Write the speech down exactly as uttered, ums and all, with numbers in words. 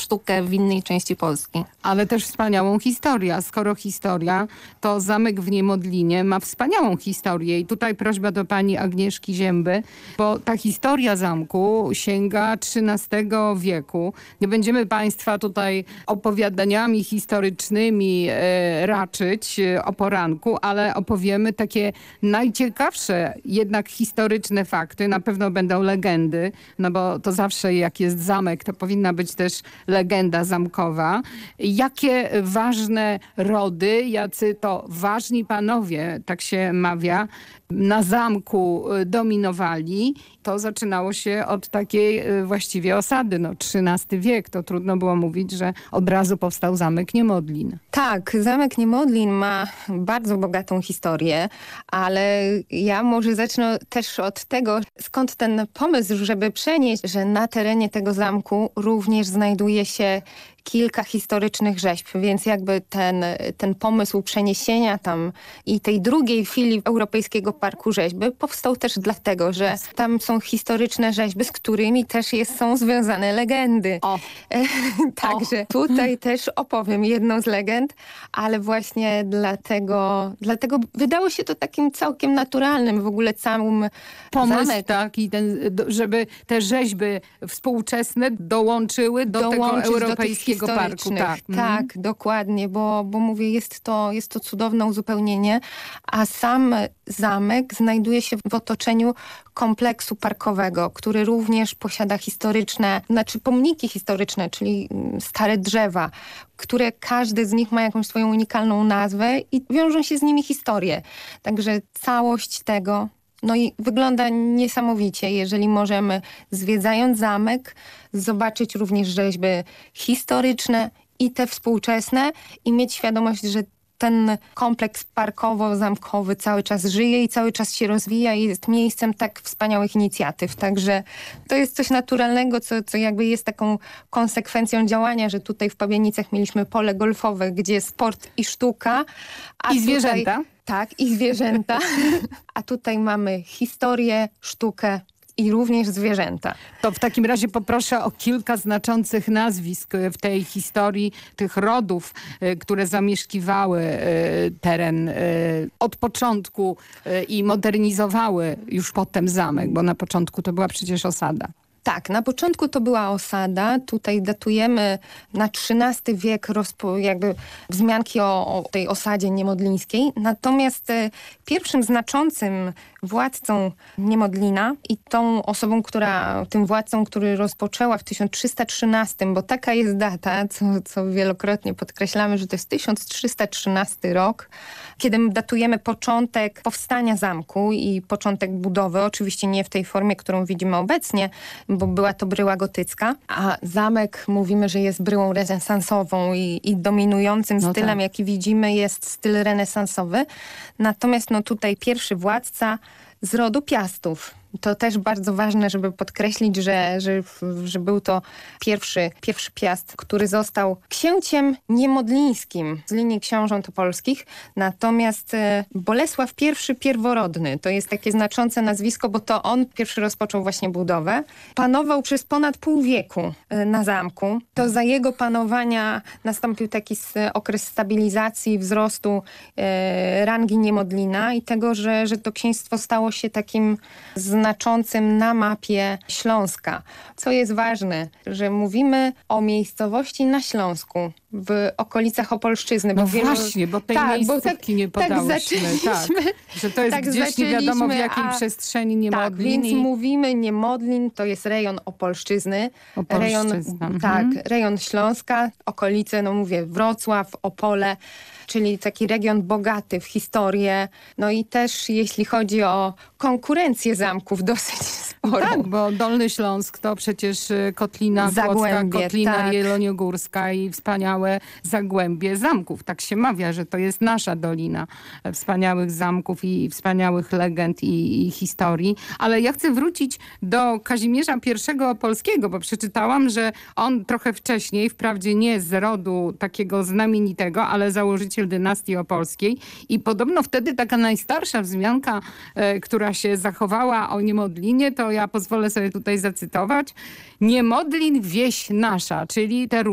sztukę w innej części Polski. Ale też wspaniałą historię. Skoro historia, to zamek w Niemodlinie ma wspaniałą historię. I tutaj prośba do pani Agnieszki Zięby, bo ta historia zamku sięga trzynastego wieku. Nie będziemy państwa tutaj opowiadaniami historycznymi e, raczyć e, o poranku, ale opowiemy takie najciekawsze jednak historyczne fakty. Na pewno będą legendy, no bo to zawsze jak jest zamek, to powinna być też legenda zamkowa. Jakie ważne rody, jacy to ważni panowie, tak się mawia, na zamku dominowali. To zaczynało się od takiej właściwie osady. No, trzynasty wiek, to trudno było mówić, że od razu powstał zamek Niemodlin. Tak, zamek Niemodlin ma bardzo bogatą historię, ale ja może zacznę też od tego, skąd ten pomysł, żeby przenieść, że na terenie tego zamku również znajduje się kilka historycznych rzeźb, więc jakby ten, ten pomysł przeniesienia tam i tej drugiej filii Europejskiego Parku Rzeźby powstał też dlatego, że tam są historyczne rzeźby, z którymi też jest, są związane legendy. O. Także o. tutaj też opowiem jedną z legend, ale właśnie dlatego, dlatego wydało się to takim całkiem naturalnym w ogóle całym pomysł, zamek. tak, i ten, żeby te rzeźby współczesne dołączyły do Dołączyć tego Europejskiego do Parku. Tak, tak mhm. dokładnie, bo, bo mówię, jest to, jest to cudowne uzupełnienie, a sam zamek znajduje się w otoczeniu kompleksu parkowego, który również posiada historyczne, znaczy pomniki historyczne, czyli stare drzewa, które każdy z nich ma jakąś swoją unikalną nazwę i wiążą się z nimi historie. Także całość tego no i wygląda niesamowicie, jeżeli możemy, zwiedzając zamek, zobaczyć również rzeźby historyczne i te współczesne i mieć świadomość, że ten kompleks parkowo-zamkowy cały czas żyje i cały czas się rozwija i jest miejscem tak wspaniałych inicjatyw. Także to jest coś naturalnego, co, co jakby jest taką konsekwencją działania, że tutaj w Pabianicach mieliśmy pole golfowe, gdzie sport i sztuka. A I zwierzęta. Tutaj, tak, i zwierzęta. A tutaj mamy historię, sztukę i również zwierzęta. To w takim razie poproszę o kilka znaczących nazwisk w tej historii tych rodów, które zamieszkiwały teren od początku i modernizowały już potem zamek, bo na początku to była przecież osada. Tak, na początku to była osada. Tutaj datujemy na trzynasty wiek rozpo, jakby wzmianki o, o tej osadzie niemodlińskiej. Natomiast e, pierwszym znaczącym władcą Niemodlina i tą osobą, która, tym władcą, który rozpoczęła w tysiąc trzysta trzynastym, bo taka jest data, co, co wielokrotnie podkreślamy, że to jest tysiąc trzysta trzynasty rok, kiedy datujemy początek powstania zamku i początek budowy. Oczywiście nie w tej formie, którą widzimy obecnie, bo była to bryła gotycka, a zamek mówimy, że jest bryłą renesansową i, i dominującym no stylem, tak. jaki widzimy, jest styl renesansowy. Natomiast no tutaj pierwszy władca z rodu Piastów. To też bardzo ważne, żeby podkreślić, że, że, że był to pierwszy, pierwszy Piast, który został księciem niemodlińskim z linii książąt opolskich. Natomiast e, Bolesław I Pierworodny, to jest takie znaczące nazwisko, bo to on pierwszy rozpoczął właśnie budowę. Panował przez ponad pół wieku e, na zamku. To za jego panowania nastąpił taki s, okres stabilizacji, wzrostu e, rangi Niemodlina i tego, że, że to księstwo stało się takim znaczącym na mapie Śląska. Co jest ważne, że mówimy o miejscowości na Śląsku, w okolicach Opolszczyzny. Bo No wielu... właśnie, bo tej tak, miejscówki bo tak, nie podałyśmy. Tak, tak, że to jest tak gdzieś nie wiadomo w jakiej a... przestrzeni Niemodlin. Tak, więc i... mówimy Niemodlin, to jest rejon Opolszczyzny. Rejon, mhm. tak, rejon Śląska, okolice, no mówię, Wrocław, Opole, czyli taki region bogaty w historię. No i też jeśli chodzi o konkurencję zamków, dosyć sporą. Tak, bo Dolny Śląsk to przecież Kotlina Kłodzka, Zagłębie, Kotlina tak. Jeloniogórska i wspaniałe zagłębie zamków. Tak się mawia, że to jest nasza dolina wspaniałych zamków i wspaniałych legend i, i historii. Ale ja chcę wrócić do Kazimierza I Opolskiego, bo przeczytałam, że on trochę wcześniej, wprawdzie nie z rodu takiego znamienitego, ale założyciel dynastii opolskiej i podobno wtedy taka najstarsza wzmianka, e, która się zachowała o Niemodlinie, to ja pozwolę sobie tutaj zacytować. Niemodlin wieś nasza, czyli te